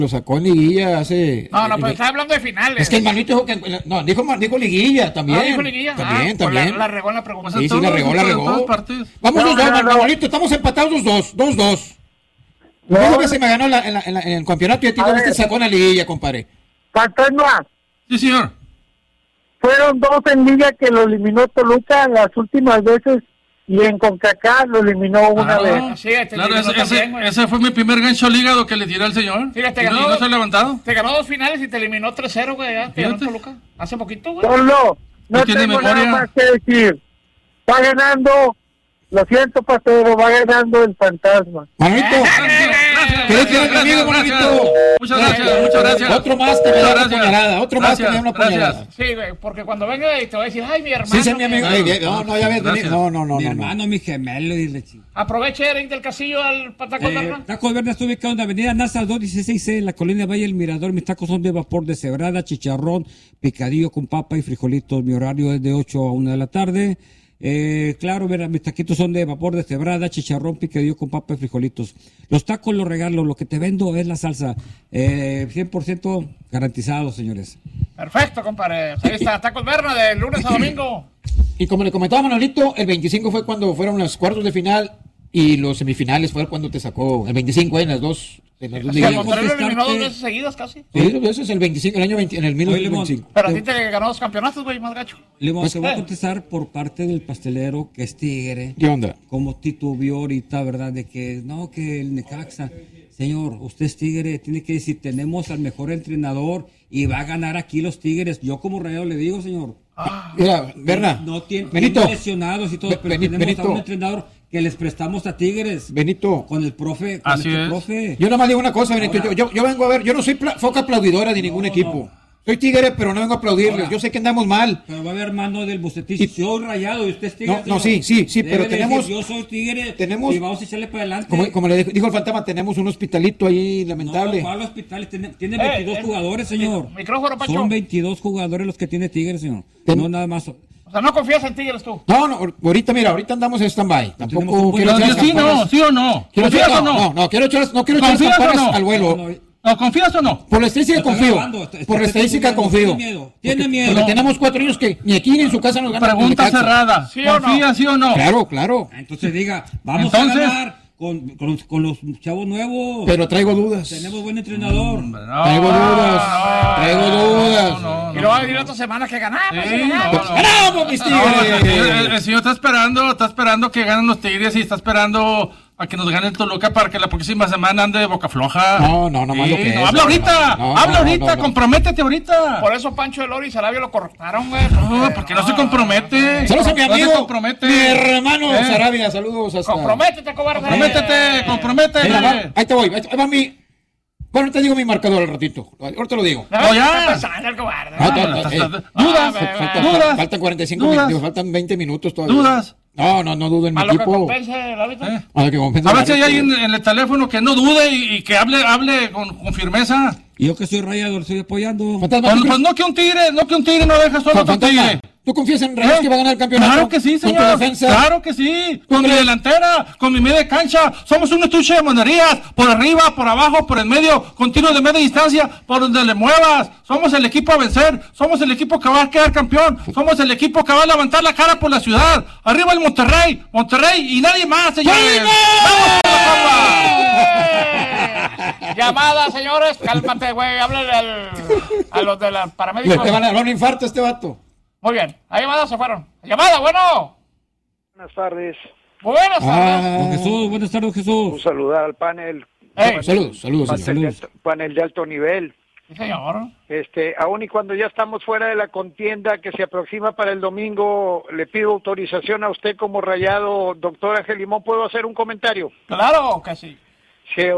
Lo sacó en liguilla hace... No, pero estaba hablando de finales. Es que el Manolito dijo que... No, dijo liguilla también. Ah, dijo liguilla. También. Pues la regó en la pregunta. Sí, la regó. Vamos los dos, Manolito, estamos empatados 2-2. No, que se me ganó en el campeonato y a ti te sacó en la liguilla, compadre. Fantasma. Sí, señor. Fueron 2 en liga que lo eliminó Toluca las últimas veces y en CONCACAF lo eliminó una vez. Sí, claro, ese fue mi primer gancho al hígado que le tiré al señor. Sí, no se ha levantado. Te ganó 2 finales y te eliminó 3-0, güey, ya. Te ganó Toluca. Hace poquito, güey. No tengo nada más que decir. Va ganando, lo siento, Patero, va ganando el Fantasma. Manolito, ¿quieres que mi amigo, Manolito? Muchas gracias. Otro más que me da una puñalada. Sí, güey, porque cuando venga y te va a decir, ay, mi hermano. Sí, es mi amigo. No, ya ves, no. Mi hermano, mi gemelo, dile, chico. Aproveche, Eric del Castillo, al Taco Verde. Taco Verde está ubicado en la avenida NASA 216C, en la colina Valle del Mirador. Mis tacos son de vapor de cebrada, chicharrón, picadillo con papa y frijolitos. Mi horario es de 8 a 1 de la tarde. Claro, verá, mis taquitos son de vapor de cebrada, chicharrón, picadillo con papa y frijolitos. Los tacos los regalo, lo que te vendo es la salsa. 100% garantizado, señores. Perfecto, compadre. Ahí está, Tacos Verde de lunes a domingo. Y como le comentaba Manolito, el 25 fue cuando fueron los cuartos de final y los semifinales fue cuando te sacó el 25 en las dos. El Monterrey lo eliminó 2 veces seguidas casi. Sí, 2 veces el 25, el año 20, en el 1925. Pero a ti te ganó 2 campeonatos, güey, más gacho. Le voy a contestar por parte del pastelero que es Tigre. ¿Qué onda? Como titubió ahorita, ¿verdad? De que no, que el Necaxa. Señor, usted es Tigre, tiene que decir, tenemos al mejor entrenador y va a ganar aquí los Tigres. Yo como Rayado le digo, señor. Mira, Berna, no tiene Benito, lesionados y todo, pero tenemos a un entrenador que les prestamos a Tigres. Benito. Con el profe. Profe. Yo nada más digo una cosa, Benito. Yo vengo a ver, yo no soy foca aplaudidora de ningún equipo. Soy Tigre, pero no vengo a aplaudirles. Yo sé que andamos mal. Pero va a haber mano del Bucetich. Yo soy Rayado y usted es Tigre. No, sí, pero tenemos... Decir, yo soy Tigre tenemos, y vamos a echarle para adelante. Como le dijo el Fantasma, tenemos un hospitalito ahí lamentable. No, ¿cuál hospital? Tiene 22 jugadores, señor. Micrófono, Pacho. Son 22 jugadores los que tiene Tigre, señor. No, nada más. O sea, ¿no confías en Tigres tú? No, ahorita andamos en stand-by. Tampoco quiero echar ¿sí o no? ¿Confías o no? No quiero echar campanas al vuelo. No, ¿confías o no? Por la estadística confío. Por la estadística confío. Tiene miedo. Porque tenemos 4 años que ni aquí ni en su casa nos ganan. Pregunta cerrada. ¿Confía, sí o no? Claro. Entonces diga, vamos a ganar con los chavos nuevos. Pero traigo dudas. Tenemos buen entrenador. Traigo dudas. Y luego va a venir otra semana que ganamos. ¡Ganamos, mis Tigres! El señor está esperando que ganen los Tigres y está esperando a que nos gane el Toluca para que la próxima semana ande de boca floja. No, más lo que es. Habla ahorita, comprométete ahorita. Por eso Pancho de Loro y Sarabia lo cortaron, güey. No, porque no se compromete. Saludos a mi amigo, mi hermano ¿Eh? Sarabia, saludos hasta... Comprométete, cobarde. Comprométete. Mira, ahí te voy, ahí va mi... Bueno, te digo mi marcador al ratito. Ahorita lo digo. No, ya. El cobarde. Dudas. Faltan 45 minutos, faltan 20 minutos todavía. Dudas. No dudo en mi equipo. A ver si hay alguien en el teléfono que no dude y que hable con firmeza. Y yo que soy Rayado, lo estoy apoyando. Pues no que un tigre no deja solo a tu tigre. ¿Tú confías en Reyes que va a ganar el campeonato? Claro que sí, señor. ¿Con tu defensa? Claro que sí. Con mi delantera, con mi media cancha. Somos un estuche de monerías. Por arriba, por abajo, por el medio. Con tiros de media distancia. Por donde le muevas. Somos el equipo a vencer. Somos el equipo que va a quedar campeón. Somos el equipo que va a levantar la cara por la ciudad. Arriba el Monterrey. Monterrey y nadie más, señores. ¡Vamos por la Copa! Llamada, señores. Cálmate, güey. Háblale a los de la paramédicos. Le van a dar un infarto a este vato. Muy bien, la llamada se fueron. Llamada, bueno. Buenas tardes. Buenas tardes. Don Jesús, buenas tardes, Jesús. Un saludar al panel. Saludos. Panel de alto nivel. Sí, señor. Aún y cuando ya estamos fuera de la contienda que se aproxima para el domingo, le pido autorización a usted como Rayado, doctor Ángel Limón, ¿puedo hacer un comentario? Claro que sí. Se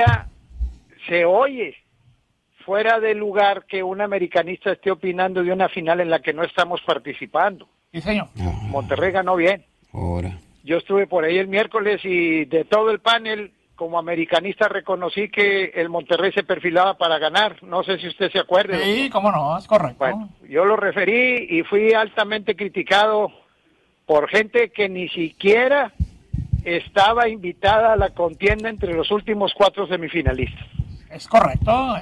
oye fuera de lugar que un americanista esté opinando de una final en la que no estamos participando. Sí, señor. Monterrey ganó bien. Ahora. Yo estuve por ahí el miércoles y de todo el panel, como americanista, reconocí que el Monterrey se perfilaba para ganar. No sé si usted se acuerda. Sí, cómo no, es correcto. Bueno, yo lo referí y fui altamente criticado por gente que ni siquiera estaba invitada a la contienda entre los últimos 4 semifinalistas. Es correcto.